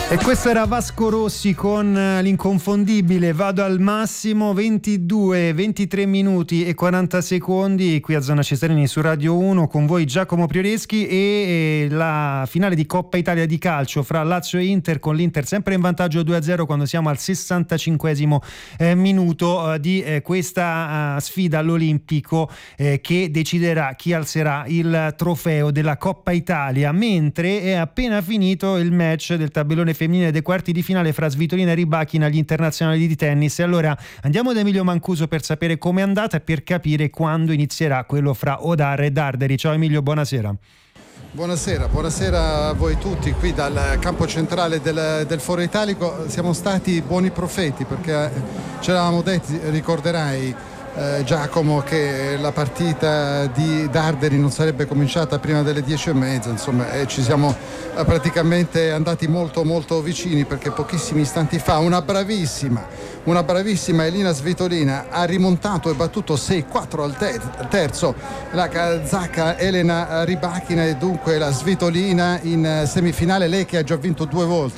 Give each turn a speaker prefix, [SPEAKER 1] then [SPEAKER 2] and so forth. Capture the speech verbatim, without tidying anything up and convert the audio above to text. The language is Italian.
[SPEAKER 1] E questo era Vasco Rossi con l'inconfondibile Vado al massimo. Ventidue, ventitré minuti e quaranta secondi qui a Zona Cesarini su Radio uno, con voi Giacomo Prioreschi, e la finale di Coppa Italia di calcio fra Lazio e Inter, con l'Inter sempre in vantaggio due a zero quando siamo al sessantacinquesimo eh, minuto eh, di eh, questa uh, sfida all'Olimpico eh, che deciderà chi alzerà il trofeo della Coppa Italia, mentre è appena finito il match del tabellone femminile dei quarti di finale fra Svitolina e Rybakina agli internazionali di tennis. E allora andiamo da Emilio Mancuso per sapere com'è andata e per capire quando inizierà quello fra Odar e Darderi. Ciao Emilio, buonasera.
[SPEAKER 2] Buonasera, buonasera a voi tutti qui dal campo centrale del, del Foro Italico. Siamo stati buoni profeti perché ci eravamo detti, ricorderai eh, Giacomo, che la partita di Darderi non sarebbe cominciata prima delle dieci e mezza, insomma, e ci siamo eh, praticamente andati molto molto vicini, perché pochissimi istanti fa una bravissima una bravissima Elina Svitolina ha rimontato e battuto sei quattro al, te- al terzo la kazaka Elena Rybakina, e dunque la Svitolina in semifinale, lei che ha già vinto due volte